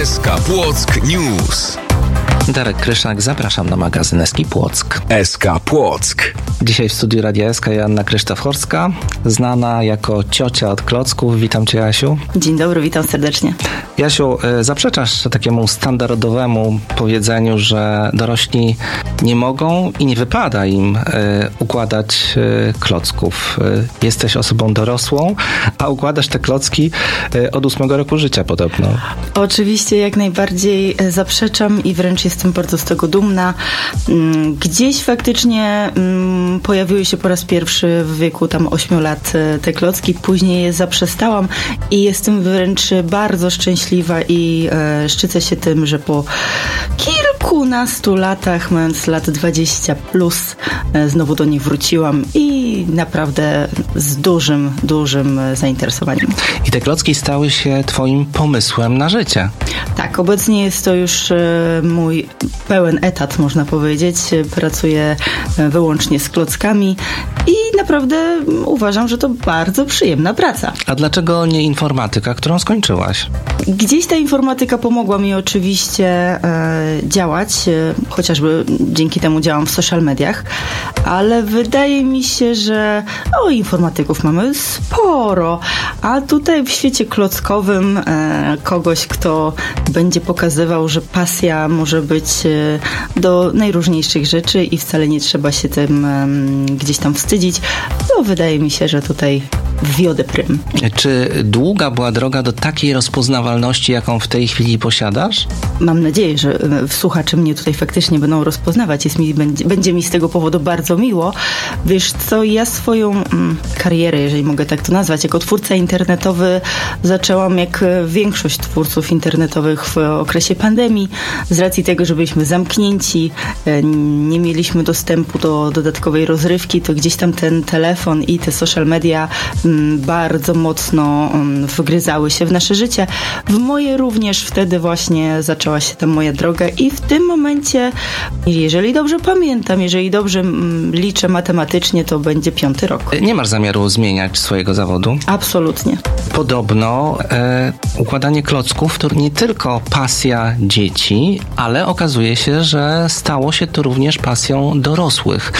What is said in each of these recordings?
SK Płock News. Darek Kryszak, zapraszam na magazyn SK Płock. SK Płock. Dzisiaj w studiu Radia SK Joanna Krzysztof-Horska, znana jako ciocia od klocków. Witam Cię, Jasiu. Dzień dobry, witam serdecznie. Jasiu, zaprzeczasz takiemu standardowemu powiedzeniu, że dorośli nie mogą i nie wypada im układać klocków. Jesteś osobą dorosłą, a układasz te klocki od 8 roku życia podobno. Oczywiście jak najbardziej zaprzeczam i wręcz jestem bardzo z tego dumna. Gdzieś faktycznie pojawiły się po raz pierwszy w wieku tam 8 lat te klocki, później je zaprzestałam i jestem wręcz bardzo szczęśliwa i szczycę się tym, że po kilkunastu latach, mając lat 20 plus, znowu do nich wróciłam i naprawdę z dużym zainteresowaniem. I te klocki stały się Twoim pomysłem na życie. Tak, obecnie jest to już mój pełen etat, można powiedzieć. Pracuję wyłącznie z klockami i naprawdę uważam, że to bardzo przyjemna praca. A dlaczego nie informatyka, którą skończyłaś? Gdzieś ta informatyka pomogła mi oczywiście działać, chociażby dzięki temu działam w social mediach, ale wydaje mi się, że informatyków mamy sporo, a tutaj w świecie klockowym kogoś, kto będzie pokazywał, że pasja może być do najróżniejszych rzeczy i wcale nie trzeba się tym gdzieś tam wstydzić, to wydaje mi się, że tutaj wiodę prym. Czy długa była droga do takiej rozpoznawalności, jaką w tej chwili posiadasz? Mam nadzieję, że słuchacze mnie tutaj faktycznie będą rozpoznawać. Będzie mi z tego powodu bardzo miło. Wiesz co, ja swoją karierę, jeżeli mogę tak to nazwać, jako twórca internetowy zaczęłam jak większość twórców internetowych w okresie pandemii. Z racji tego, że byliśmy zamknięci, nie mieliśmy dostępu do dodatkowej rozrywki, to gdzieś tam ten telefon i te social media bardzo mocno wgryzały się w nasze życie. W moje również wtedy właśnie zaczęła się tam moja droga i w tym momencie, jeżeli dobrze pamiętam, jeżeli dobrze liczę matematycznie, to będzie 5. rok. Nie masz zamiaru zmieniać swojego zawodu? Absolutnie. Podobno układanie klocków to nie tylko pasja dzieci, ale okazuje się, że stało się to również pasją dorosłych,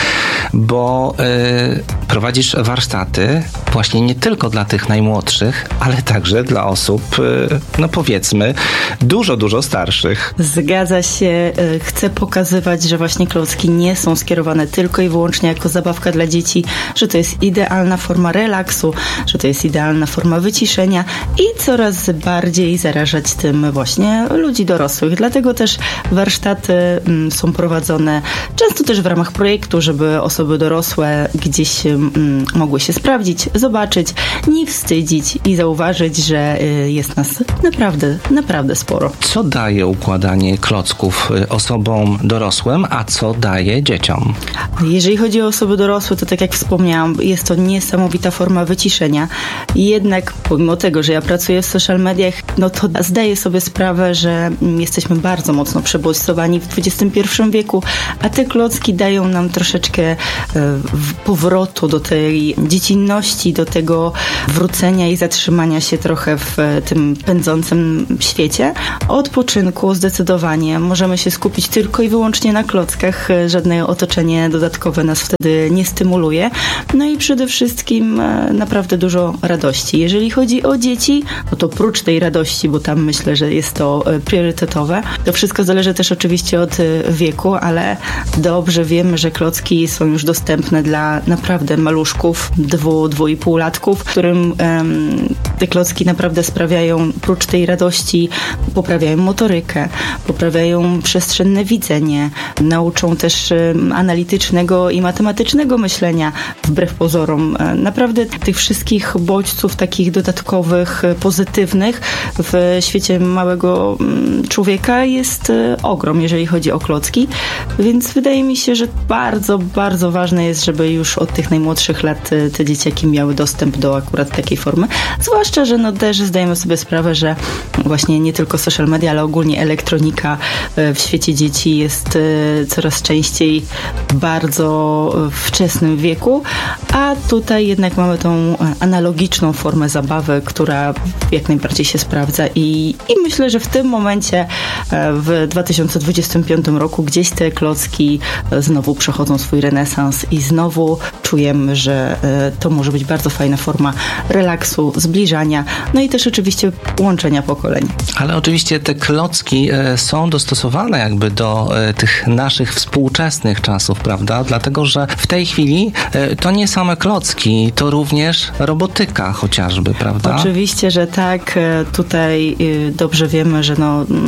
bo prowadzisz warsztaty właśnie nie tylko dla tych najmłodszych, ale także dla osób, powiedzmy, dużo starszych. Zgadza się. Chcę pokazywać, że właśnie klocki nie są skierowane tylko i wyłącznie jako zabawka dla dzieci, że to jest idealna forma relaksu, że to jest idealna forma wyciszenia i coraz bardziej zarażać tym właśnie ludzi dorosłych. Dlatego też warsztaty są prowadzone często też w ramach projektu, żeby osoby dorosłe gdzieś mogły się sprawdzić, zobaczyć, nie wstydzić i zauważyć, że jest nas naprawdę sporo. Co daje układanie klocków osobom dorosłym, a co daje dzieciom? Jeżeli chodzi o osoby dorosłe, to tak jak wspomniałam, jest to niesamowita forma wyciszenia. Jednak pomimo tego, że ja pracuję w social mediach, to zdaję sobie sprawę, że jesteśmy bardzo mocno przebodźcowani w XXI wieku, a te klocki dają nam troszeczkę powrotu do tej dziecinności, do tego wrócenia i zatrzymania się trochę w tym pędzącym świecie. Odpoczynku zdecydowanie możemy się skupić tylko i wyłącznie na klockach. Żadne otoczenie dodatkowe nas wtedy nie stymuluje. No i przede wszystkim naprawdę dużo radości. Jeżeli chodzi o dzieci, to prócz tej radości, bo tam myślę, że jest to priorytetowe, to wszystko zależy też oczywiście od wieku, ale dobrze wiemy, że klocki są już dostępne dla naprawdę maluszków, 2,5-latków, którym te klocki naprawdę sprawiają, prócz tej radości, poprawiają motorykę, poprawiają przestrzenne widzenie, nauczą też analitycznego i matematycznego myślenia, wbrew pozorom. Naprawdę tych wszystkich bodźców takich dodatkowych, pozytywnych w świecie małego człowieka jest ogrom, jeżeli chodzi o klocki, więc wydaje mi się, że bardzo ważne jest, żeby już od tych najmłodszych lat te dzieciaki miały dostęp do akurat takiej formy, zwłaszcza szczerze, no też zdajemy sobie sprawę, że właśnie nie tylko social media, ale ogólnie elektronika w świecie dzieci jest coraz częściej w bardzo wczesnym wieku, a tutaj jednak mamy tą analogiczną formę zabawy, która jak najbardziej się sprawdza i myślę, że w tym momencie w 2025 roku gdzieś te klocki znowu przechodzą swój renesans i znowu czujemy, że to może być bardzo fajna forma relaksu, zbliżania, no i też oczywiście łączenia pokoleń. Ale oczywiście te klocki są dostosowane jakby do tych naszych współczesnych czasów, prawda? Dlatego, że w tej chwili to nie same klocki, to również robotyka chociażby, prawda? Oczywiście, że tak. Tutaj dobrze wiemy, że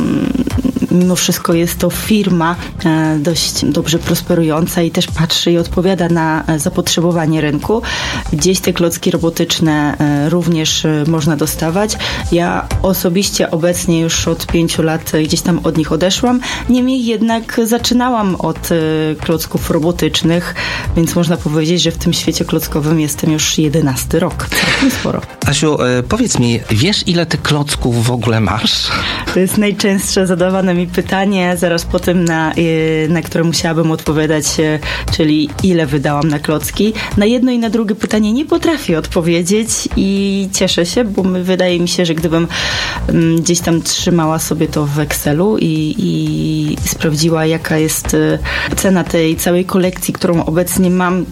mimo wszystko jest to firma dość dobrze prosperująca i też patrzy i odpowiada na zapotrzebowanie rynku. Gdzieś te klocki robotyczne również można dostawać. Ja osobiście obecnie już od 5 lat gdzieś tam od nich odeszłam. Niemniej jednak zaczynałam od klocków robotycznych, więc można powiedzieć, że w tym świecie klockowym jestem już 11 rok. Całkiem sporo. Asiu, powiedz mi, wiesz ile ty klocków w ogóle masz? To jest najczęstsze zadawane mi pytanie, zaraz po tym, na które musiałabym odpowiadać, czyli ile wydałam na klocki. Na jedno i na drugie pytanie nie potrafię odpowiedzieć i cieszę się, bo wydaje mi się, że gdybym gdzieś tam trzymała sobie to w Excelu i sprawdziła, jaka jest cena tej całej kolekcji, którą obecnie mam,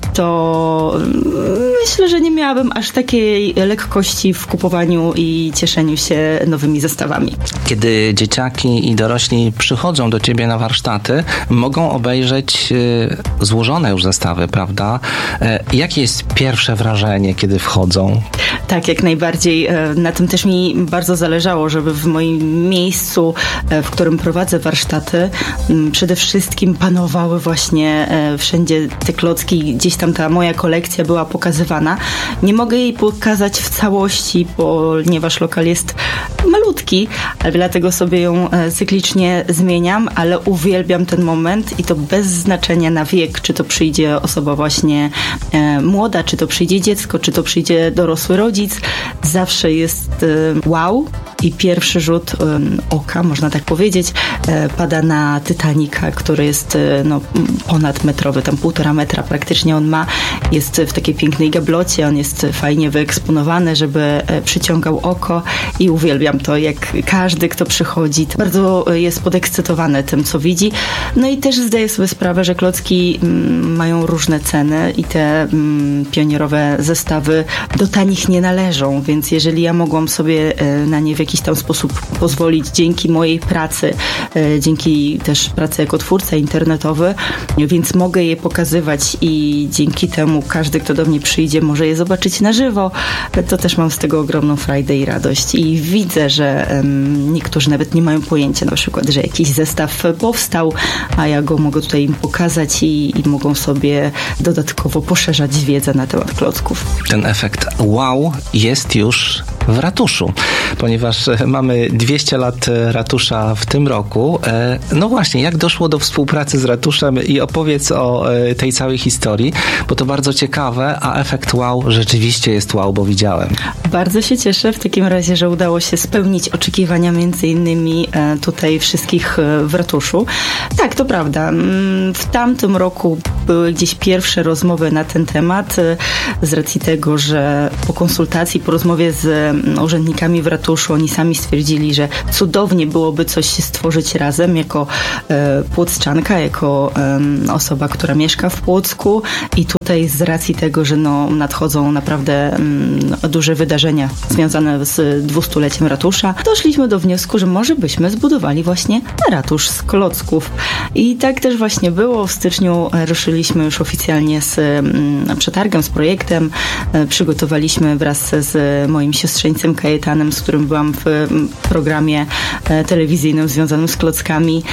to myślę, że nie miałabym aż takiej lekkości w kupowaniu i cieszeniu się nowymi zestawami. Kiedy dzieciaki i dorośli przychodzą do ciebie na warsztaty, mogą obejrzeć złożone już zestawy, prawda? Jakie jest pierwsze wrażenie, kiedy wchodzą? Tak, jak najbardziej. Na tym też mi bardzo zależało, żeby w moim miejscu, w którym prowadzę warsztaty, przede wszystkim panowały właśnie wszędzie te klocki, gdzieś tam ta moja kolekcja była pokazywana. Nie mogę jej pokazać w całości, ponieważ lokal jest malutki, ale dlatego sobie ją cyklicznie zmieniam, ale uwielbiam ten moment i to bez znaczenia na wiek, czy to przyjdzie osoba właśnie młoda, czy to przyjdzie dziecko, czy to przyjdzie dorosły rodzic. Zawsze jest wow i pierwszy rzut oka, można tak powiedzieć, pada na Titanica, który jest ponadmetrowy, tam 1,5 metra praktycznie on ma. Jest w takiej pięknej gablocie, on jest fajnie wyeksponowany, żeby przyciągał oko i uwielbiam to, jak każdy, kto przychodzi, bardzo jest podekscytowany tym, co widzi. No i też zdaję sobie sprawę, że klocki mają różne ceny i te pionierowe zestawy do tanich nie należą, więc jeżeli ja mogłam sobie na nie w jakiś tam sposób pozwolić dzięki mojej pracy, dzięki też pracy jako twórca internetowy, więc mogę je pokazywać i dzięki temu każdy, kto do mnie przyjdzie, może je zobaczyć na żywo, to też mam z tego ogromną frajdę i radość i widzę, że niektórzy nawet nie mają pojęcia na przykład, że jakiś zestaw powstał, a ja go mogę tutaj im pokazać i mogą sobie dodatkowo poszerzać wiedzę na temat klocków. Ten efekt wow jest już w ratuszu, ponieważ mamy 200 lat ratusza w tym roku. No właśnie, jak doszło do współpracy z ratuszem i opowiedz o tej całej historii, bo to bardzo ciekawe, a efekt wow rzeczywiście jest wow, bo widziałem. Bardzo się cieszę w takim razie, że udało się spełnić oczekiwania między innymi tutaj wszystkich w ratuszu. Tak, to prawda. W tamtym roku były gdzieś pierwsze rozmowy na ten temat z racji tego, że po konsultacji, po rozmowie z urzędnikami w ratuszu, oni sami stwierdzili, że cudownie byłoby coś stworzyć razem jako płockczanka, jako osoba, która mieszka w Płocku i tutaj z racji tego, że nadchodzą naprawdę duże wydarzenia związane z 200-leciem ratusza, doszliśmy do wniosku, że może byśmy zbudowali właśnie ratusz z klocków. I tak też właśnie było. W styczniu ruszyliśmy już oficjalnie z przetargiem, z projektem. Przygotowaliśmy wraz z moim siostrzeńcem Kajetanem, z którym byłam w programie telewizyjnym związanym z klockami,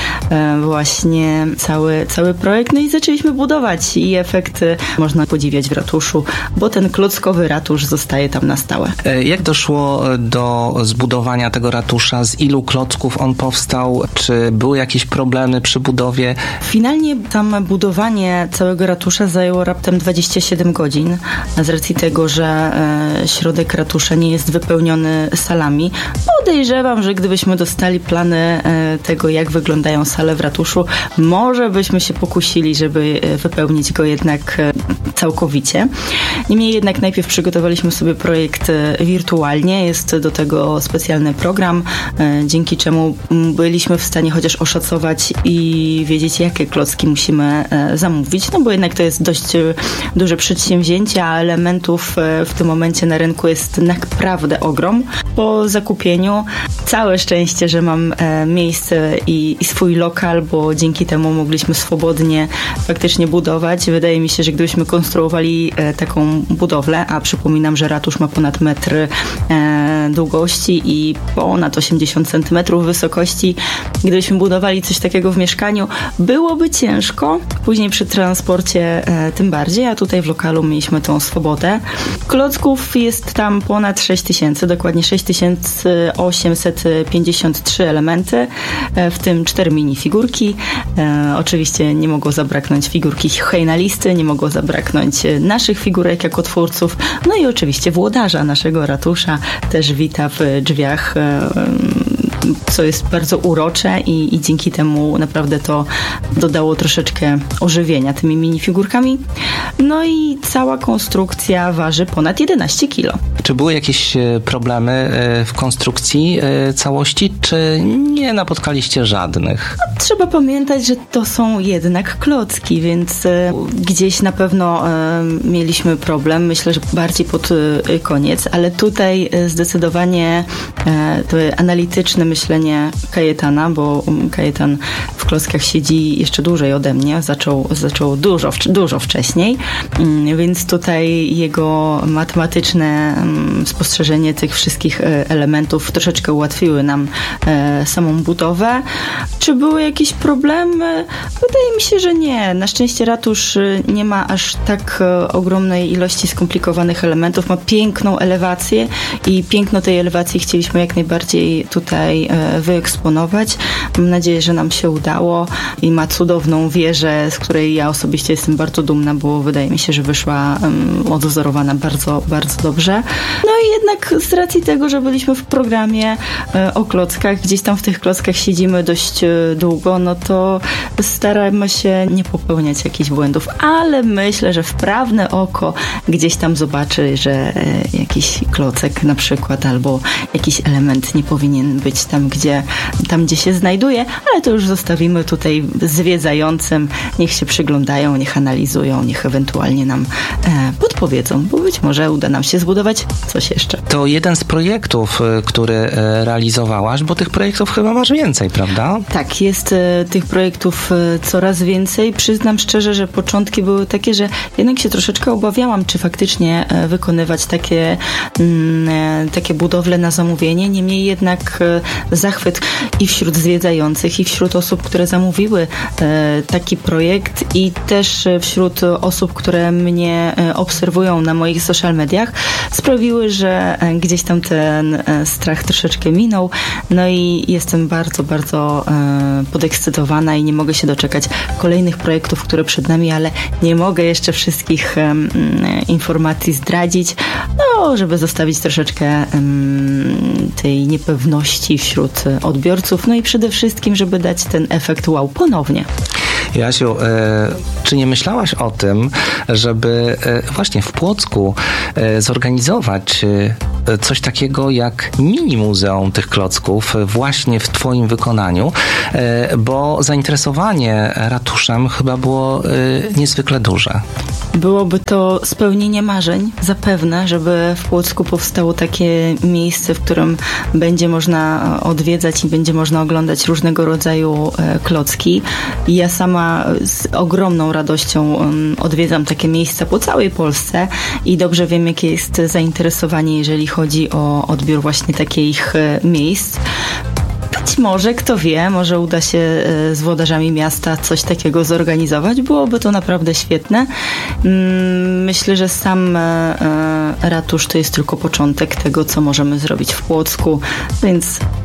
właśnie cały projekt. No i zaczęliśmy budować i efekt można podziwiać w ratuszu, bo ten klockowy ratusz zostaje tam na stałe. Jak doszło do zbudowania tego ratusza? Z ilu klocków on powstał? Czy były jakieś problemy przy budowie? Finalnie tam budowanie całego ratusza zajęło raptem 27 godzin, z racji tego, że środek ratusza nie jest wypełniony salami. Podejrzewam, że gdybyśmy dostali plany tego, jak wyglądają sale w ratuszu, może byśmy się pokusili, żeby wypełnić go jednak całkowicie. Niemniej jednak najpierw przygotowaliśmy sobie projekt wirtualnie. Jest do tego specjalny program, dzięki czemu byliśmy w stanie chociaż oszacować i wiedzieć, jakie klocki musimy zamówić, no bo jednak to jest dość duże przedsięwzięcie, a elementów w tym momencie na rynku jest naprawdę ogrom. Po zakupieniu całe szczęście, że mam miejsce i swój lokal, bo dzięki temu mogliśmy swobodnie faktycznie budować. Wydaje mi się, że gdybyśmy konstruowali taką budowlę, a przypominam, że ratusz ma ponad metr długości i ponad 80 cm wysokości, gdybyśmy budowali coś takiego w mieszkaniu, byłoby ciężko. Później przy transporcie tym bardziej, a tutaj w lokalu mieliśmy tą swobodę. Klocków jest tam ponad 6000, dokładnie 6853 elementy, w tym 4 minifigurki. Oczywiście nie mogło zabraknąć figurki hejnalisty, nie mogło zabraknąć naszych figurek jako twórców, no i oczywiście włodarza naszego ratusza też wita w drzwiach, co jest bardzo urocze i dzięki temu naprawdę to dodało troszeczkę ożywienia tymi minifigurkami. No i cała konstrukcja waży ponad 11 kg. Czy były jakieś problemy w konstrukcji całości, czy nie napotkaliście żadnych? Trzeba pamiętać, że to są jednak klocki, więc gdzieś na pewno mieliśmy problem. Myślę, że bardziej pod koniec, ale tutaj zdecydowanie to analityczne myślenie Kajetana, bo Kajetan w klockach siedzi jeszcze dłużej ode mnie, zaczął dużo wcześniej, więc tutaj jego matematyczne spostrzeżenie tych wszystkich elementów troszeczkę ułatwiły nam samą budowę. Czy były jakieś problemy? Wydaje mi się, że nie. Na szczęście ratusz nie ma aż tak ogromnej ilości skomplikowanych elementów. Ma piękną elewację i piękno tej elewacji chcieliśmy jak najbardziej tutaj wyeksponować. Mam nadzieję, że nam się udało i ma cudowną wieżę, z której ja osobiście jestem bardzo dumna, bo wydaje mi się, że wyszła odwzorowana bardzo, bardzo dobrze. No i jednak z racji tego, że byliśmy w programie o klockach, gdzieś tam w tych klockach siedzimy dość długo, no to staramy się nie popełniać jakichś błędów, ale myślę, że wprawne oko gdzieś tam zobaczy, że jakiś klocek na przykład albo jakiś element nie powinien być tam, gdzie się znajduje, ale to już zostawimy tutaj zwiedzającym, niech się przyglądają, niech analizują, niech ewentualnie nam podpowiedzą, bo być może uda nam się zbudować coś jeszcze. To jeden z projektów, który realizowałaś, bo tych projektów chyba masz więcej, prawda? Tak, jest tych projektów coraz więcej. Przyznam szczerze, że początki były takie, że jednak się troszeczkę obawiałam, czy faktycznie wykonywać takie budowle na zamówienie. Niemniej jednak zachwyt i wśród zwiedzających, i wśród osób, które zamówiły taki projekt, i też wśród osób, które mnie obserwują na moich social mediach, sprawiły, że gdzieś tam ten strach troszeczkę minął. No i jestem bardzo, bardzo podekscytowana i nie mogę się doczekać kolejnych projektów, które przed nami, ale nie mogę jeszcze wszystkich informacji zdradzić, no, żeby zostawić troszeczkę tej niepewności wśród odbiorców, no i przede wszystkim, żeby dać ten efekt wow ponownie. Jasiu, czy nie myślałaś o tym, żeby właśnie w Płocku zorganizować coś takiego jak mini muzeum tych klocków właśnie w Twoim wykonaniu, bo zainteresowanie ratuszem chyba było niezwykle duże. Byłoby to spełnienie marzeń, zapewne, żeby w Płocku powstało takie miejsce, w którym będzie można odwiedzać i będzie można oglądać różnego rodzaju klocki. I ja sama z ogromną radością odwiedzam takie miejsca po całej Polsce i dobrze wiem, jakie jest zainteresowanie, jeżeli chodzi o odbiór właśnie takich miejsc. Być może, kto wie, może uda się z włodarzami miasta coś takiego zorganizować. Byłoby to naprawdę świetne. Myślę, że sam ratusz to jest tylko początek tego, co możemy zrobić w Płocku, więc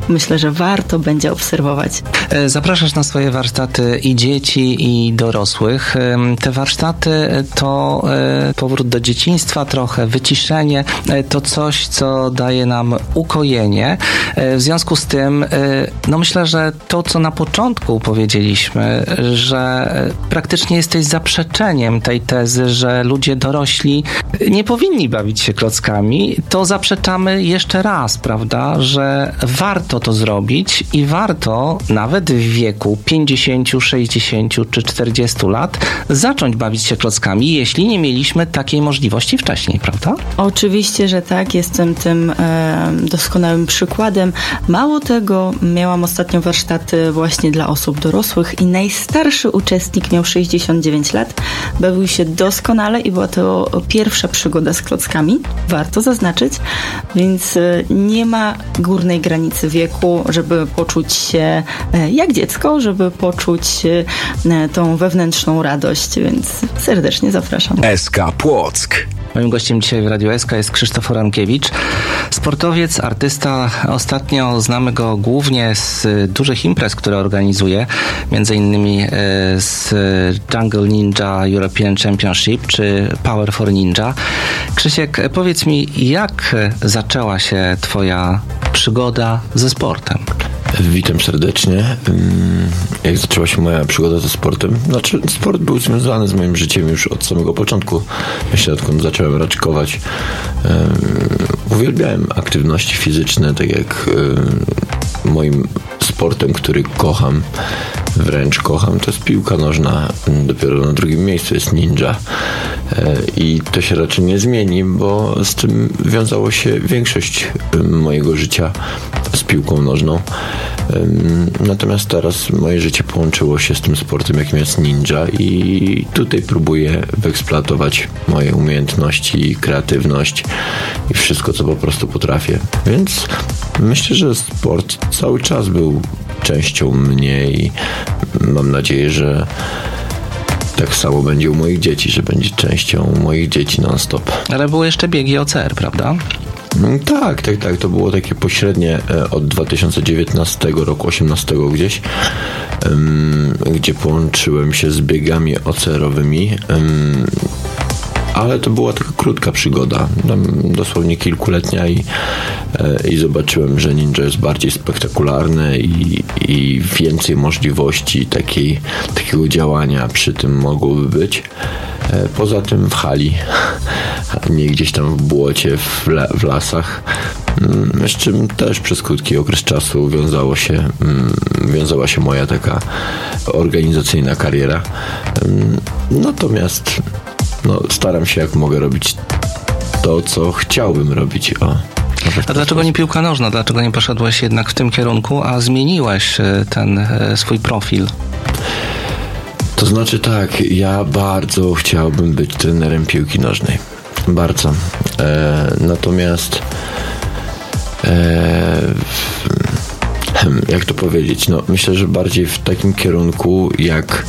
myślę, że warto będzie obserwować. Zapraszasz na swoje warsztaty i dzieci, i dorosłych. Te warsztaty to powrót do dzieciństwa trochę, wyciszenie, to coś, co daje nam ukojenie. W związku z tym, myślę, że to, co na początku powiedzieliśmy, że praktycznie jesteś zaprzeczeniem tej tezy, że ludzie dorośli nie powinni bawić się klockami, to zaprzeczamy jeszcze raz, prawda, że warto to zrobić i warto nawet w wieku 50, 60 czy 40 lat zacząć bawić się klockami, jeśli nie mieliśmy takiej możliwości wcześniej, prawda? Oczywiście, że tak. Jestem tym doskonałym przykładem. Mało tego, miałam ostatnio warsztaty właśnie dla osób dorosłych i najstarszy uczestnik miał 69 lat. Bawił się doskonale i była to pierwsza przygoda z klockami. Warto zaznaczyć, więc nie ma górnej granicy wieku, żeby poczuć się jak dziecko, żeby poczuć tą wewnętrzną radość, więc serdecznie zapraszam. SK Płock. Moim gościem dzisiaj w Radiu SK jest Krzysztof Orankiewicz, sportowiec, artysta. Ostatnio znamy go głównie z dużych imprez, które organizuje, między innymi z Jungle Ninja European Championship czy Power for Ninja. Krzysiek, powiedz mi, jak zaczęła się twoja przygoda ze sportem? Witam serdecznie. Jak zaczęła się moja przygoda ze sportem? Znaczy, sport był związany z moim życiem już od samego początku. Myślę, odkąd zacząłem raczkować. Uwielbiałem aktywności fizyczne, tak jak moim sportem, który kocham, wręcz kocham, to jest piłka nożna. Dopiero na drugim miejscu jest ninja. I to się raczej nie zmieni, bo z tym wiązało się większość mojego życia z piłką nożną. Natomiast teraz moje życie połączyło się z tym sportem, jakim jest ninja, i tutaj próbuję wyeksploatować moje umiejętności, kreatywność i wszystko, co po prostu potrafię. Więc myślę, że sport cały czas był częścią mnie i mam nadzieję, że tak samo będzie u moich dzieci, że będzie częścią moich dzieci non-stop. Ale były jeszcze biegi OCR, prawda? Tak. To było takie pośrednie od 2019 roku, 18 gdzieś, gdzie połączyłem się z biegami OCR-owymi. Ale to była taka krótka przygoda, dosłownie kilkuletnia, i zobaczyłem, że ninja jest bardziej spektakularne i więcej możliwości takiego działania przy tym mogłoby być. Poza tym w hali, a nie gdzieś tam w błocie, w lasach, z czym też przez krótki okres czasu wiązała się moja taka organizacyjna kariera. Natomiast staram się jak mogę robić to, co chciałbym robić. A dlaczego nie piłka nożna? Dlaczego nie poszedłeś jednak w tym kierunku, a zmieniłeś ten swój profil? To znaczy tak, ja bardzo chciałbym być trenerem piłki nożnej. Bardzo. Natomiast jak to powiedzieć? Myślę, że bardziej w takim kierunku jak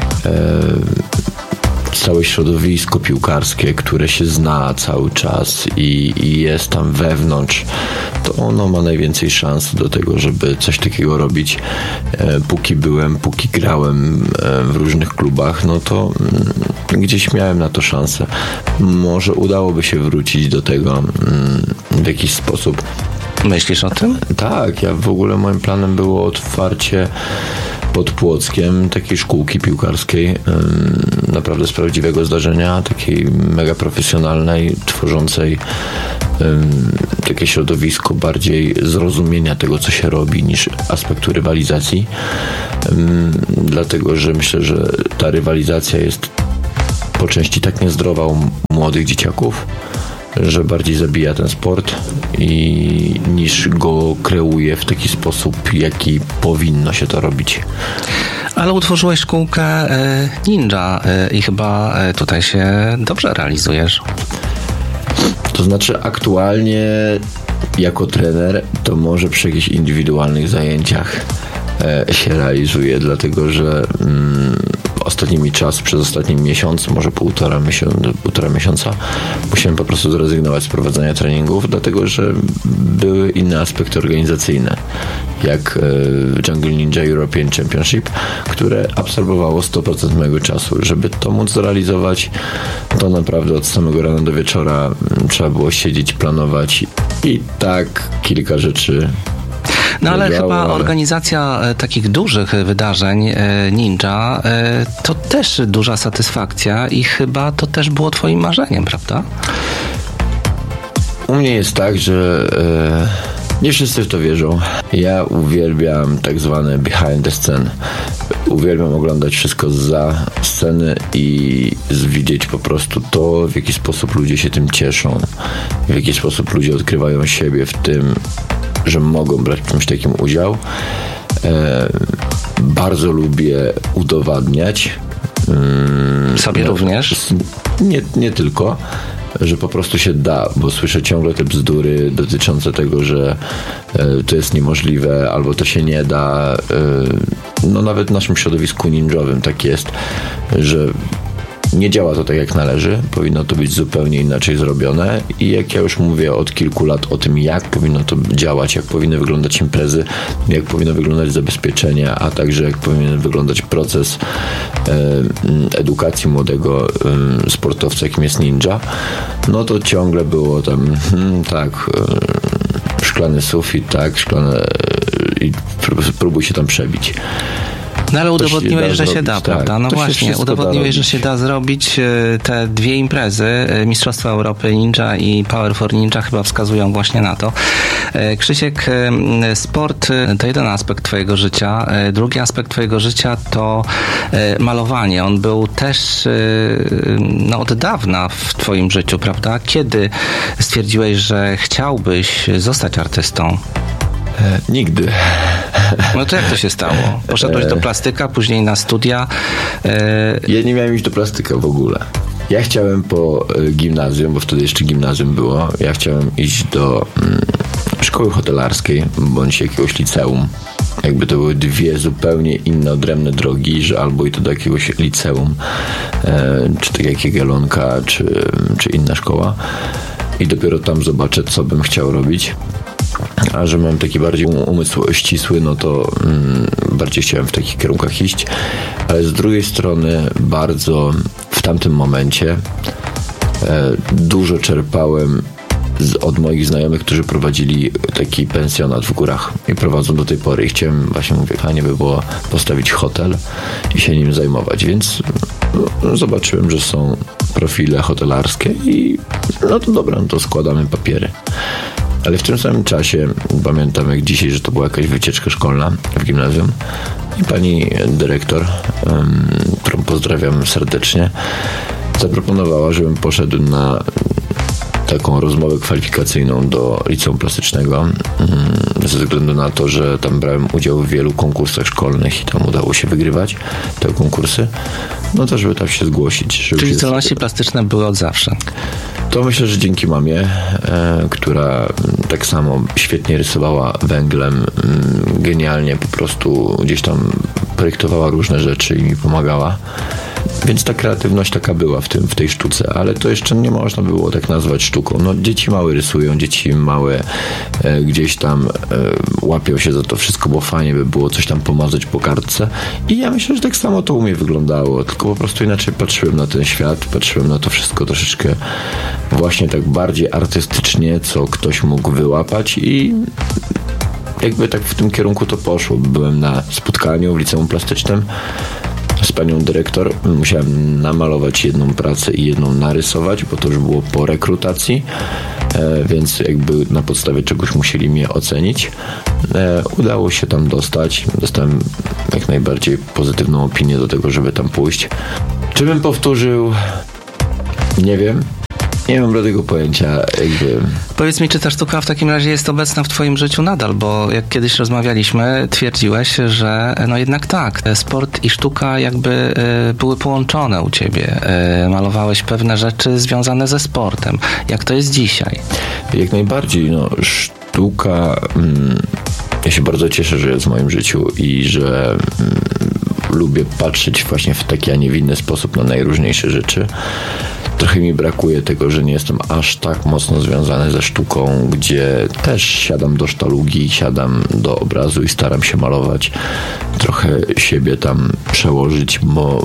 całe środowisko piłkarskie, które się zna cały czas i jest tam wewnątrz, to ono ma najwięcej szans do tego, żeby coś takiego robić. Póki grałem w różnych klubach, to gdzieś miałem na to szansę. Może udałoby się wrócić do tego w jakiś sposób. Myślisz o tym? Tak, w ogóle moim planem było otwarcie pod Płockiem takiej szkółki piłkarskiej, naprawdę z prawdziwego zdarzenia, takiej mega profesjonalnej, tworzącej takie środowisko bardziej zrozumienia tego, co się robi, niż aspektu rywalizacji. Dlatego, że myślę, że ta rywalizacja jest po części tak niezdrowa u młodych dzieciaków, że bardziej zabija ten sport niż go kreuje w taki sposób, jaki powinno się to robić. Ale utworzyłeś szkółkę ninja i chyba tutaj się dobrze realizujesz. To znaczy aktualnie jako trener to może przy jakichś indywidualnych zajęciach się realizuje, dlatego że przez ostatni miesiąc, może półtora miesiąca, musiałem po prostu zrezygnować z prowadzenia treningów, dlatego że były inne aspekty organizacyjne, jak Jungle Ninja European Championship, które absorbowało 100% mojego czasu. Żeby to móc zrealizować, to naprawdę od samego rana do wieczora trzeba było siedzieć, planować i tak kilka rzeczy. No ale chyba organizacja takich dużych wydarzeń ninja to też duża satysfakcja i chyba to też było twoim marzeniem, prawda? U mnie jest tak, że nie wszyscy w to wierzą. Ja uwielbiam tak zwane behind the scene. Uwielbiam oglądać wszystko za sceny i widzieć po prostu to, w jaki sposób ludzie się tym cieszą, w jaki sposób ludzie odkrywają siebie w tym, że mogą brać w czymś takim udział. Bardzo lubię udowadniać. Sobie również? Nie tylko, że po prostu się da, bo słyszę ciągle te bzdury dotyczące tego, że to jest niemożliwe, albo to się nie da. No nawet w naszym środowisku ninjowym tak jest, że nie działa to tak jak należy, powinno to być zupełnie inaczej zrobione i jak ja już mówię od kilku lat o tym, jak powinno to działać, jak powinny wyglądać imprezy, jak powinno wyglądać zabezpieczenie, a także jak powinien wyglądać proces edukacji młodego sportowca, jakim jest ninja, no to ciągle było tam szklany sufit, i próbuj się tam przebić. No ale udowodniłeś, że się da, prawda? No właśnie, udowodniłeś, że się da zrobić. Te dwie imprezy, Mistrzostwa Europy Ninja i Power for Ninja, chyba wskazują właśnie na to. Krzysiek, sport to jeden aspekt twojego życia. Drugi aspekt twojego życia to malowanie. On był też od dawna w twoim życiu, prawda? Kiedy stwierdziłeś, że chciałbyś zostać artystą? Nigdy. No to jak to się stało? Poszedłeś do plastyka, później na studia. Ja nie miałem iść do plastyka w ogóle. Ja chciałem po gimnazjum, bo wtedy jeszcze gimnazjum było, ja chciałem iść do szkoły hotelarskiej, bądź jakiegoś liceum. Jakby to były dwie zupełnie inne, odrębne drogi, że albo i to do jakiegoś liceum, czy tak jak Jagiellonka, czy inna szkoła. I dopiero tam zobaczę, co bym chciał robić. A że mam taki bardziej umysł ścisły, no to bardziej chciałem w takich kierunkach iść. Ale z drugiej strony bardzo w tamtym momencie dużo czerpałem od moich znajomych, którzy prowadzili taki pensjonat w górach i prowadzą do tej pory. I chciałem, właśnie mówię, fajnie by było postawić hotel i się nim zajmować, więc zobaczyłem, że są profile hotelarskie i no to dobra, no to składamy papiery. Ale w tym samym czasie, pamiętam jak dzisiaj, że to była jakaś wycieczka szkolna w gimnazjum i pani dyrektor, którą pozdrawiam serdecznie, zaproponowała, żebym poszedł na taką rozmowę kwalifikacyjną do liceum plastycznego ze względu na to, że tam brałem udział w wielu konkursach szkolnych i tam udało się wygrywać te konkursy, no to żeby tam się zgłosić. Czyli zdolności plastyczne były od zawsze? To myślę, że dzięki mamie, która tak samo świetnie rysowała węglem, genialnie po prostu gdzieś tam projektowała różne rzeczy i mi pomagała. Więc ta kreatywność taka była w tej sztuce, ale to jeszcze nie można było tak nazwać sztuką. No, dzieci małe rysują, dzieci małe gdzieś tam łapią się za to wszystko, bo fajnie by było coś tam pomazać po kartce i ja myślę, że tak samo to u mnie wyglądało, tylko po prostu inaczej patrzyłem na ten świat, patrzyłem na to wszystko troszeczkę właśnie tak bardziej artystycznie, co ktoś mógł wyłapać i jakby tak w tym kierunku to poszło. Byłem na spotkaniu w liceum plastycznym z panią dyrektor. Musiałem namalować jedną pracę i jedną narysować, bo to już było po rekrutacji, więc jakby na podstawie czegoś musieli mnie ocenić. Udało się tam dostać. Dostałem jak najbardziej pozytywną opinię do tego, żeby tam pójść. Czy bym powtórzył? Nie wiem. Nie mam żadnego pojęcia. Powiedz mi, czy ta sztuka w takim razie jest obecna w twoim życiu nadal, bo jak kiedyś rozmawialiśmy, twierdziłeś, że no jednak tak, sport i sztuka jakby były połączone u ciebie. Malowałeś pewne rzeczy związane ze sportem. Jak to jest dzisiaj? Jak najbardziej. No, sztuka... Ja się bardzo cieszę, że jest w moim życiu i że lubię patrzeć właśnie w taki, a nie w inny sposób na najróżniejsze rzeczy. Trochę mi brakuje tego, że nie jestem aż tak mocno związany ze sztuką, gdzie też siadam do sztalugi, siadam do obrazu i staram się malować. Trochę siebie tam przełożyć, bo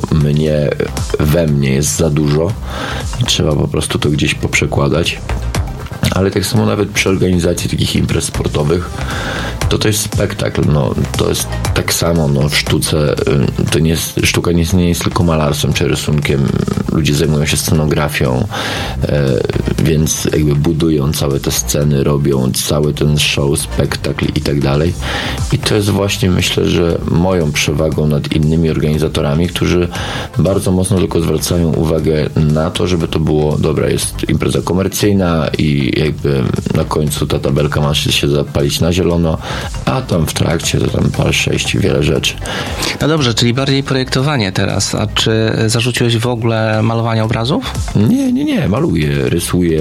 we mnie jest za dużo i trzeba po prostu to gdzieś poprzekładać. Ale tak samo nawet przy organizacji takich imprez sportowych, to jest spektakl, to jest tak samo, w sztuce, sztuka nie jest tylko malarstwem czy rysunkiem, ludzie zajmują się scenografią, więc jakby budują całe te sceny, robią cały ten show, spektakl i tak dalej. I to jest właśnie, myślę, że moją przewagą nad innymi organizatorami, którzy bardzo mocno tylko zwracają uwagę na to, żeby to było, dobra, jest impreza komercyjna i jakby na końcu ta tabelka ma się zapalić na zielono, a tam w trakcie to tam pal 6 i wiele rzeczy. No dobrze, czyli bardziej projektowanie teraz. A czy zarzuciłeś w ogóle malowanie obrazów? Nie, maluję, rysuję.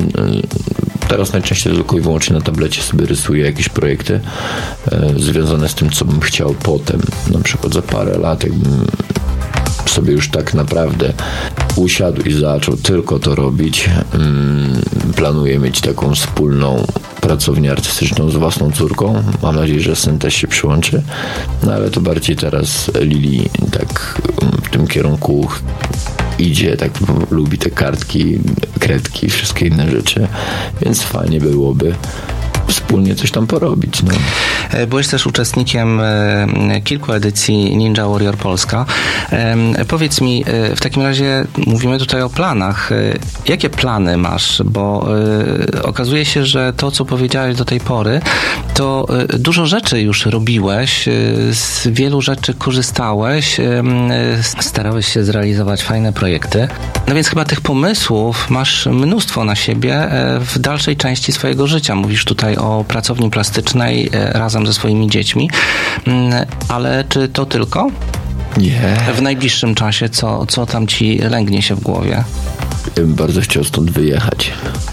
Teraz najczęściej tylko i wyłącznie na tablecie sobie rysuję jakieś projekty związane z tym, co bym chciał potem. Na przykład za parę lat, jakbym sobie już tak naprawdę usiadł i zaczął tylko to robić. Planuję mieć taką wspólną pracownię artystyczną z własną córką. Mam nadzieję, że syn też się przyłączy. No ale to bardziej teraz Lili tak w tym kierunku idzie, tak lubi te kartki, kredki i wszystkie inne rzeczy. Więc fajnie byłoby wspólnie coś tam porobić. Byłeś też uczestnikiem kilku edycji Ninja Warrior Polska. Powiedz mi, w takim razie mówimy tutaj o planach. Jakie plany masz? Bo okazuje się, że to, co powiedziałeś do tej pory, to dużo rzeczy już robiłeś, z wielu rzeczy korzystałeś, starałeś się zrealizować fajne projekty. No więc chyba tych pomysłów masz mnóstwo na siebie w dalszej części swojego życia. Mówisz tutaj o pracowni plastycznej razem ze swoimi dziećmi, ale czy to tylko? Nie. W najbliższym czasie co tam ci lęgnie się w głowie? Ja bym bardzo chciał stąd wyjechać.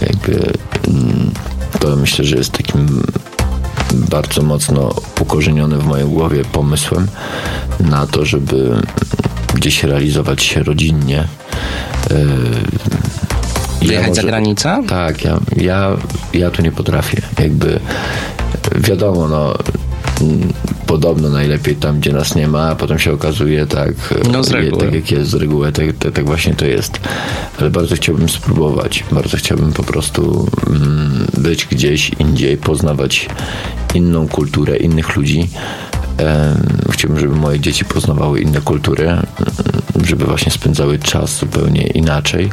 To myślę, że jest takim bardzo mocno ukorzeniony w mojej głowie pomysłem na to, żeby gdzieś realizować się rodzinnie. Wyjechać za granicę? Tak, ja tu nie potrafię. Wiadomo, podobno najlepiej tam, gdzie nas nie ma, a potem się okazuje tak jak jest z reguły, tak właśnie to jest. Ale bardzo chciałbym spróbować. Bardzo chciałbym po prostu być gdzieś indziej, poznawać inną kulturę, innych ludzi. Chciałbym, żeby moje dzieci poznawały inne kultury, żeby właśnie spędzały czas zupełnie inaczej.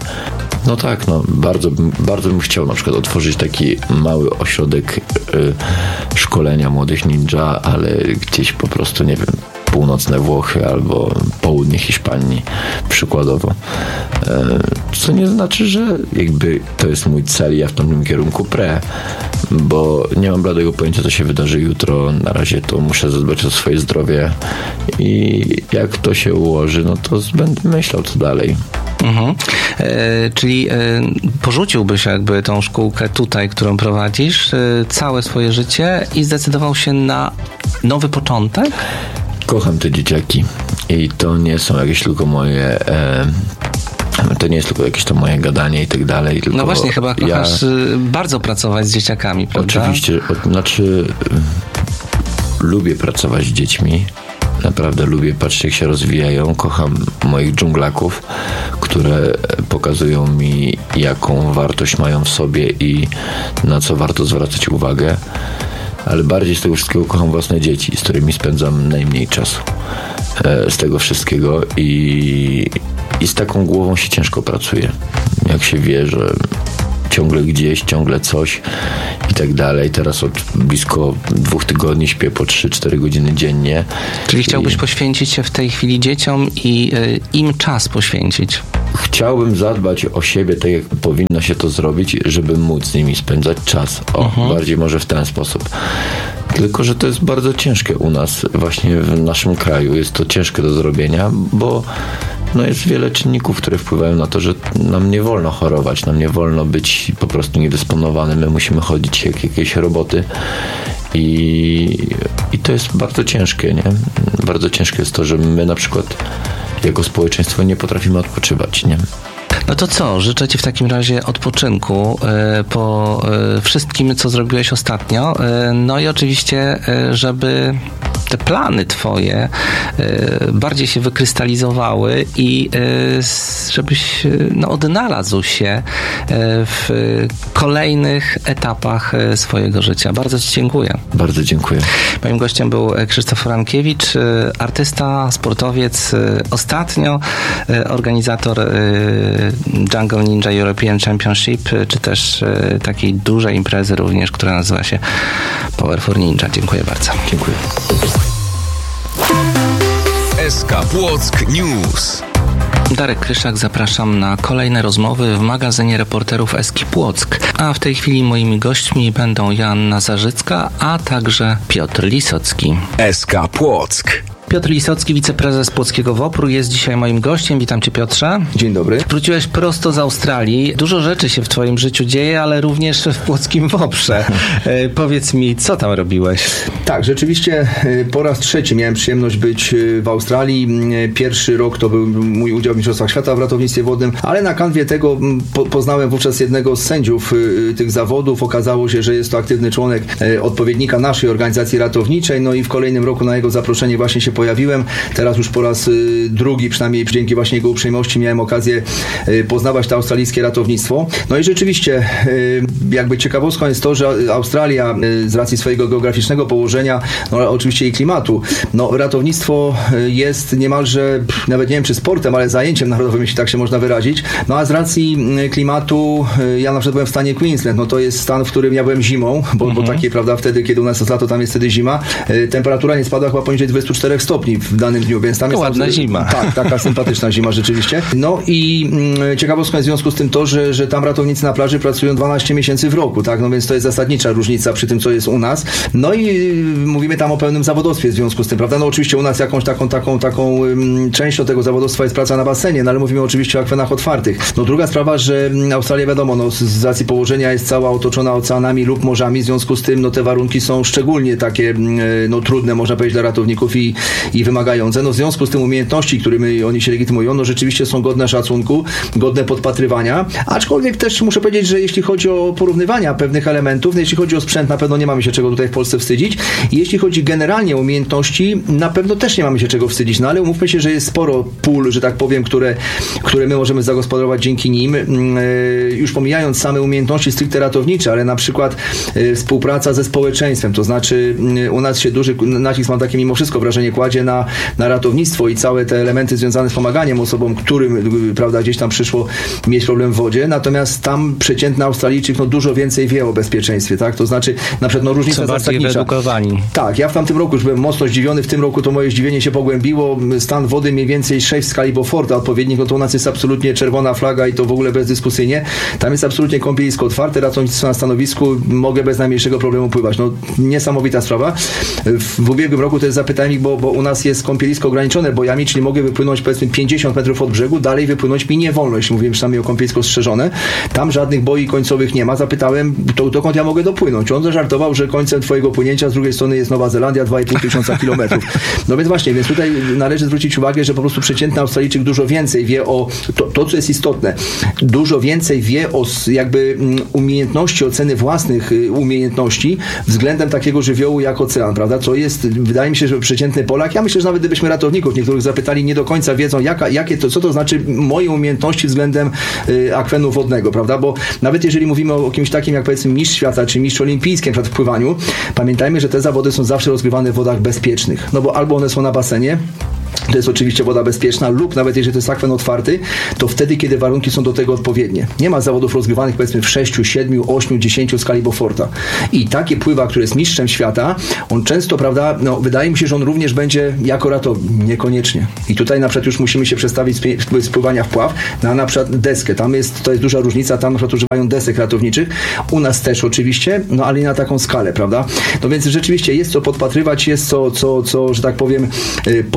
Bardzo bym chciał na przykład otworzyć taki mały ośrodek szkolenia młodych ninja, ale gdzieś po prostu, nie wiem, północne Włochy albo południe Hiszpanii przykładowo. Co nie znaczy, że to jest mój cel i ja w tamtym kierunku bo nie mam bladego pojęcia, co się wydarzy jutro. Na razie to muszę zadbać o swoje zdrowie i jak to się ułoży, to będę myślał, co dalej. Mhm. Czyli porzuciłbyś tą szkółkę tutaj, którą prowadzisz, całe swoje życie i zdecydował się na nowy początek? Kocham te dzieciaki i to nie są jakieś tylko moje... To nie jest tylko jakieś to moje gadanie i tak dalej. Tylko no właśnie, chyba kochasz bardzo pracować z dzieciakami, prawda? Oczywiście, lubię pracować z dziećmi. Naprawdę lubię patrzeć, jak się rozwijają. Kocham moich dżunglaków, które pokazują mi, jaką wartość mają w sobie i na co warto zwracać uwagę. Ale bardziej z tego wszystkiego kocham własne dzieci, z którymi spędzam najmniej czasu. Z tego wszystkiego i z taką głową się ciężko pracuje. Jak się wie, że ciągle gdzieś, ciągle coś i tak dalej. Teraz od blisko 2 tygodni śpię po 3-4 godziny dziennie. Czyli chciałbyś poświęcić się w tej chwili dzieciom i im czas poświęcić? Chciałbym zadbać o siebie tak, jak powinno się to zrobić, żeby móc z nimi spędzać czas. Bardziej może w ten sposób. Tylko że to jest bardzo ciężkie u nas, właśnie w naszym kraju. Jest to ciężkie do zrobienia, bo jest wiele czynników, które wpływają na to, że nam nie wolno chorować, nam nie wolno być po prostu niedysponowanym. My musimy chodzić jak jakieś roboty I to jest bardzo ciężkie, nie? Bardzo ciężkie jest to, że my na przykład jako społeczeństwo nie potrafimy odpoczywać, nie? No to co? Życzę Ci w takim razie odpoczynku po wszystkim, co zrobiłeś ostatnio. No i oczywiście, żeby te plany Twoje bardziej się wykrystalizowały i żebyś odnalazł się w kolejnych etapach swojego życia. Bardzo Ci dziękuję. Bardzo dziękuję. Moim gościem był Krzysztof Frankiewicz, artysta, sportowiec, ostatnio organizator Jungle Ninja European Championship, czy też takiej dużej imprezy również, która nazywa się Power for Ninja. Dziękuję bardzo. Dziękuję. SK Płock News. Darek Kryszak, zapraszam na kolejne rozmowy w magazynie reporterów Eski Płock. A w tej chwili moimi gośćmi będą Joanna Zarzycka, a także Piotr Lisocki. SK Płock. Piotr Lisocki, wiceprezes Płockiego WOPR-u, jest dzisiaj moim gościem. Witam Cię, Piotrze. Dzień dobry. Wróciłeś prosto z Australii. Dużo rzeczy się w Twoim życiu dzieje, ale również w Płockim WOPR-ze. Powiedz mi, co tam robiłeś? Tak, rzeczywiście po raz trzeci miałem przyjemność być w Australii. Pierwszy rok to był mój udział w Mistrzostwach Świata w ratownictwie wodnym, ale na kanwie tego poznałem wówczas jednego z sędziów tych zawodów. Okazało się, że jest to aktywny członek odpowiednika naszej organizacji ratowniczej, no i w kolejnym roku na jego zaproszenie właśnie się pojawiłem. Teraz już po raz drugi, przynajmniej dzięki właśnie jego uprzejmości, miałem okazję poznawać to australijskie ratownictwo. No i rzeczywiście jakby ciekawostką jest to, że Australia z racji swojego geograficznego położenia, no oczywiście i klimatu, no ratownictwo jest niemalże, nawet nie wiem czy sportem, ale zajęciem narodowym, jeśli tak się można wyrazić. No a z racji klimatu, ja na przykład byłem w stanie Queensland, no to jest stan, w którym ja byłem zimą, bo takie, prawda, wtedy, kiedy u nas jest lato, tam jest wtedy zima, temperatura nie spadła chyba poniżej 24 stopni w danym dniu, więc tam jest ładna zima. Tak, taka sympatyczna zima rzeczywiście. No i ciekawostką jest w związku z tym to, że tam ratownicy na plaży pracują 12 miesięcy w roku, tak, no więc to jest zasadnicza różnica przy tym, co jest u nas. No i mówimy tam o pełnym zawodowstwie w związku z tym, prawda? No oczywiście u nas jakąś taką częścią tego zawodowstwa jest praca na basenie, no ale mówimy oczywiście o akwenach otwartych. No druga sprawa, że Australia, wiadomo, no z racji położenia jest cała otoczona oceanami lub morzami, w związku z tym no te warunki są szczególnie takie no trudne, można powiedzieć, dla ratowników i wymagające. No w związku z tym umiejętności, którymi oni się legitymują, no rzeczywiście są godne szacunku, godne podpatrywania, aczkolwiek też muszę powiedzieć, że jeśli chodzi o porównywania pewnych elementów, no jeśli chodzi o sprzęt, na pewno nie mamy się czego tutaj w Polsce wstydzić i jeśli chodzi generalnie o umiejętności, na pewno też nie mamy się czego wstydzić, no ale umówmy się, że jest sporo pól, że tak powiem, które my możemy zagospodarować dzięki nim, już pomijając same umiejętności stricte ratownicze, ale na przykład współpraca ze społeczeństwem, to znaczy u nas się duży nacisk, mam takie mimo wszystko wrażenie, kładzie na ratownictwo i całe te elementy związane z pomaganiem osobom, którym, prawda, gdzieś tam przyszło mieć problem w wodzie, natomiast tam przeciętny Australijczyk no dużo więcej wie o bezpieczeństwie, tak? To znaczy na przykład no różnica zasadnicza. Wyedukowani. Tak, ja w tamtym roku już byłem mocno zdziwiony, w tym roku to moje zdziwienie się pogłębiło, stan wody mniej więcej 6 w skali Beauforta odpowiednik, no to u nas jest absolutnie czerwona flaga i to w ogóle bezdyskusyjnie. Tam jest absolutnie kąpielisko otwarte, ratownictwo na stanowisku, mogę bez najmniejszego problemu pływać. No niesamowita sprawa. W ubiegłym roku też zapytałem ich, bo u nas jest kąpielisko ograniczone bojami, czyli mogę wypłynąć powiedzmy 50 metrów od brzegu, dalej wypłynąć mi nie wolno, jeśli mówiłem przynajmniej o kąpielisko strzeżone. Tam żadnych boi końcowych nie ma. Zapytałem, dokąd ja mogę dopłynąć. On zażartował, że końcem twojego płynięcia z drugiej strony jest Nowa Zelandia, 2,5 tysiąca kilometrów. No więc właśnie, więc tutaj należy zwrócić uwagę, że po prostu przeciętny Australijczyk dużo więcej wie o to, co jest istotne. Dużo więcej wie o jakby umiejętności, oceny własnych umiejętności względem takiego żywiołu jak ocean, prawda? Co jest, wydaje mi się, że przeciętny Polak, ja myślę, że nawet gdybyśmy ratowników niektórych zapytali, nie do końca wiedzą, co to znaczy moje umiejętności względem akwenu wodnego, prawda? Bo nawet jeżeli mówimy o kimś takim jak powiedzmy mistrz świata, czy mistrz olimpijski przed wpływaniu, pamiętajmy, że te zawody są zawsze rozgrywane w wodach bezpiecznych. No bo albo one są na basenie, to jest oczywiście woda bezpieczna, lub nawet jeżeli to jest akwen otwarty, to wtedy, kiedy warunki są do tego odpowiednie. Nie ma zawodów rozgrywanych powiedzmy w 6, 7, 8, 10 skali Beauforta. I takie pływa, który jest mistrzem świata, on często, prawda, no wydaje mi się, że on również będzie jako ratownik. Niekoniecznie. I tutaj na przykład już musimy się przestawić z pływania w pław na przykład deskę. To jest duża różnica, tam na przykład używają desek ratowniczych. U nas też oczywiście, no ale nie na taką skalę, prawda? No więc rzeczywiście jest co podpatrywać, jest co że tak powiem, porównywać.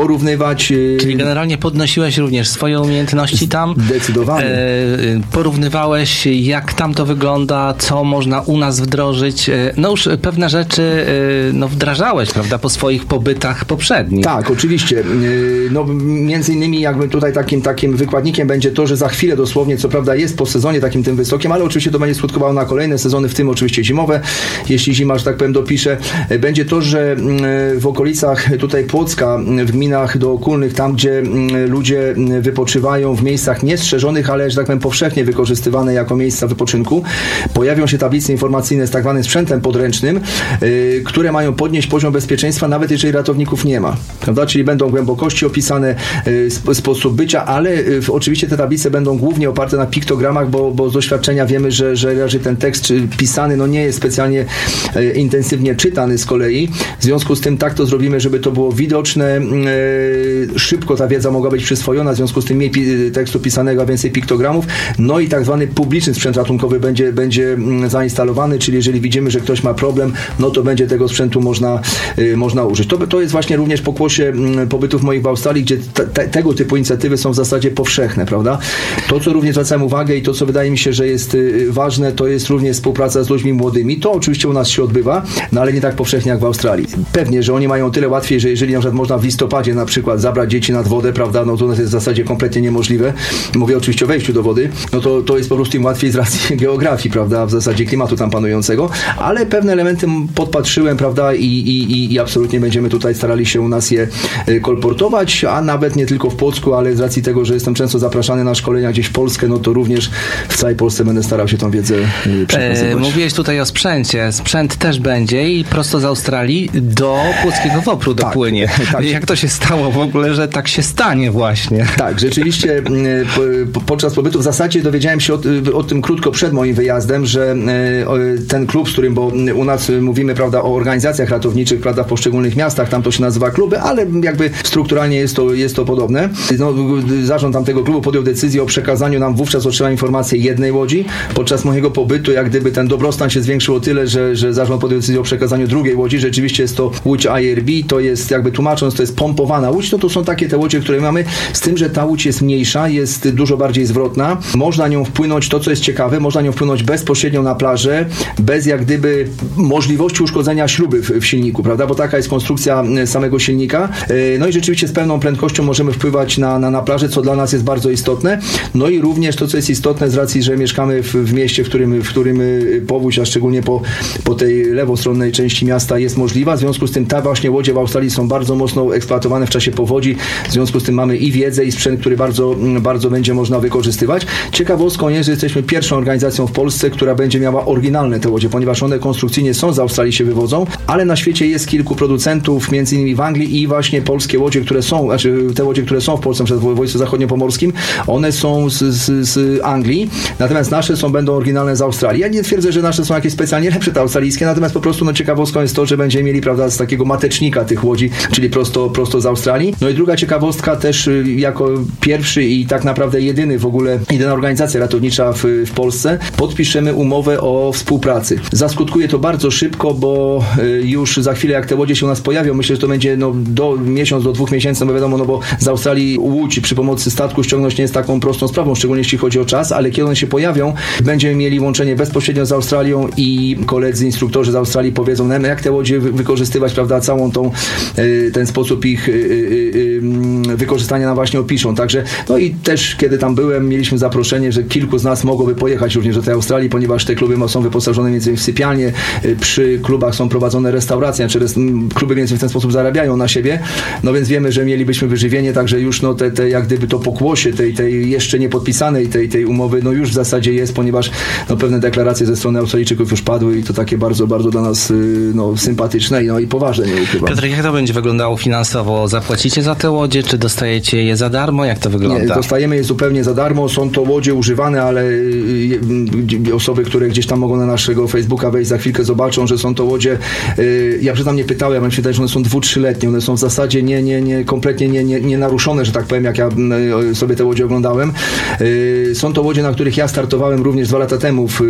wykorzystywać. Czyli generalnie podnosiłeś również swoje umiejętności tam. Zdecydowanie. Porównywałeś, jak tam to wygląda, co można u nas wdrożyć. No już pewne rzeczy wdrażałeś, prawda, po swoich pobytach poprzednich. Tak, oczywiście. No, między innymi jakby tutaj takim wykładnikiem będzie to, że za chwilę dosłownie, co prawda jest po sezonie takim tym wysokim, ale oczywiście to będzie skutkowało na kolejne sezony, w tym oczywiście zimowe, jeśli zima, że tak powiem, dopisze. Będzie to, że w okolicach tutaj Płocka, w gminach dookulnych, tam gdzie ludzie wypoczywają w miejscach niestrzeżonych, ale, że tak powiem, powszechnie wykorzystywane jako miejsca wypoczynku, pojawią się tablice informacyjne z tak zwanym sprzętem podręcznym, które mają podnieść poziom bezpieczeństwa, nawet jeżeli ratowników nie ma. Prawda? Czyli będą głębokości opisane, sposób bycia, ale oczywiście te tablice będą głównie oparte na piktogramach, bo z doświadczenia wiemy, że raczej ten tekst pisany nie jest specjalnie intensywnie czytany z kolei. W związku z tym tak to zrobimy, żeby to było widoczne, szybko ta wiedza mogła być przyswojona, w związku z tym mniej tekstu pisanego, a więcej piktogramów. No i tak zwany publiczny sprzęt ratunkowy będzie zainstalowany, czyli jeżeli widzimy, że ktoś ma problem, no to będzie tego sprzętu można użyć. To jest właśnie również pokłosie pobytów moich w Australii, gdzie tego typu inicjatywy są w zasadzie powszechne, prawda? To, co również zwracam uwagę i to, co wydaje mi się, że jest ważne, to jest również współpraca z ludźmi młodymi. To oczywiście u nas się odbywa, no ale nie tak powszechnie jak w Australii. Pewnie, że oni mają tyle łatwiej, że jeżeli na przykład można w listopadzie na przykład zabrać dzieci nad wodę, prawda, no to u nas jest w zasadzie kompletnie niemożliwe. Mówię oczywiście o wejściu do wody, no to jest po prostu im łatwiej z racji geografii, prawda, w zasadzie klimatu tam panującego, ale pewne elementy podpatrzyłem, prawda, i absolutnie będziemy tutaj starali się u nas je kolportować, a nawet nie tylko w Płocku, ale z racji tego, że jestem często zapraszany na szkolenia gdzieś w Polskę, no to również w całej Polsce będę starał się tą wiedzę przekazywać. Mówiłeś tutaj o sprzęcie. Sprzęt też będzie i prosto z Australii do Płockiego WOPR-u dopłynie. Tak. Jak to się stało w ogóle, że tak się stanie właśnie? Tak, rzeczywiście podczas pobytu w zasadzie dowiedziałem się o tym krótko przed moim wyjazdem, że ten klub, z którym, bo u nas mówimy, prawda, o organizacjach ratowniczych, prawda, w poszczególnych miastach, tam to się nazywa kluby, ale jakby strukturalnie jest to podobne. No, zarząd tamtego klubu podjął decyzję o przekazaniu nam, wówczas otrzymałem informację, jednej łodzi. Podczas mojego pobytu, jak gdyby ten dobrostan się zwiększył o tyle, że zarząd podjął decyzję o przekazaniu drugiej łodzi. Rzeczywiście jest to łódź IRB, to jest jakby tłumacząc, to jest pompowana łódź, no to są takie te łodzie, które mamy, z tym, że ta łódź jest mniejsza, jest dużo bardziej zwrotna. Można nią wpłynąć, to co jest ciekawe, można nią wpłynąć bezpośrednio na plażę, bez jak gdyby możliwości uszkodzenia śruby w silniku, prawda, bo taka jest konstrukcja samego silnika. No i rzeczywiście z pełną prędkością możemy wpływać na plażę, co dla nas jest bardzo istotne. No i również to, co jest istotne z racji, że mieszkamy w mieście, w którym powódź, a szczególnie po tej lewostronnej części miasta jest możliwa. W związku z tym te właśnie łodzie w Australii są bardzo mocno eksploatowane w czasie powodzi. W związku z tym mamy i wiedzę, i sprzęt, który bardzo, bardzo będzie można wykorzystywać. Ciekawostką jest, że jesteśmy pierwszą organizacją w Polsce, która będzie miała oryginalne te łodzie, ponieważ one konstrukcyjnie są z Australii, się wywodzą, ale na świecie jest kilku producentów, między innymi w Anglii, i właśnie polskie łodzie, które są, znaczy te łodzie, które są w Polsce, przed województwie zachodniopomorskim, one są z Anglii, natomiast nasze będą oryginalne z Australii. Ja nie twierdzę, że nasze są jakieś specjalnie lepsze te australijskie, natomiast po prostu ciekawostką jest to, że będziemy mieli, prawda, z takiego matecznika tych łodzi, czyli prosto z Australii. No i druga ciekawostka też, jako pierwszy i tak naprawdę jedyna organizacja ratownicza w Polsce, podpiszemy umowę o współpracy. Zaskutkuje to bardzo szybko, bo już za chwilę, jak te łodzie się u nas pojawią, myślę, że to będzie do miesiąc, do 2 miesięcy, bo wiadomo, bo z Australii łódź przy pomocy statku ściągnąć nie jest taką prostą sprawą, szczególnie jeśli chodzi o czas, ale kiedy one się pojawią, będziemy mieli łączenie bezpośrednio z Australią i koledzy instruktorzy z Australii powiedzą nam, jak te łodzie wykorzystywać, prawda, całą ten sposób ich wykorzystania nam właśnie opiszą. Także, no i też, kiedy tam byłem, mieliśmy zaproszenie, że kilku z nas mogłoby pojechać również do tej Australii, ponieważ te kluby są wyposażone między innymi w sypialnie, przy klubach są prowadzone restauracje, czy kluby między innymi w ten sposób zarabiają na siebie, no więc wiemy, że mielibyśmy wyżywienie, także już te jak gdyby to pokłosie tej jeszcze nie podpisanej tej umowy, no już w zasadzie jest, ponieważ pewne deklaracje ze strony Australijczyków już padły i to takie bardzo, bardzo dla nas sympatyczne i poważne, nie ukrywam. Piotrek, jak to będzie wyglądało finansowo? Zapłacicie za te łodzie, czy dostajecie je za darmo? Jak to wygląda? Nie, dostajemy je zupełnie za darmo. Są to łodzie używane, ale osoby, które gdzieś tam mogą na naszego Facebooka wejść, za chwilkę zobaczą, że są to łodzie, ja przyznam nie pytałem, ale mi się wydaje, że one są 2-3-letnie. One są w zasadzie kompletnie nie naruszone, że tak powiem, jak ja sobie te łodzie oglądałem. Są to łodzie, na których ja startowałem również 2 lata temu